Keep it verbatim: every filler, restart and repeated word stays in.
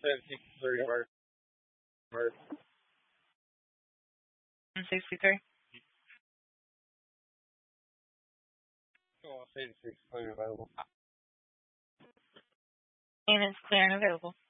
six three first. First. sixty-three. Oh, eighty-six clear available. And it's clear and available.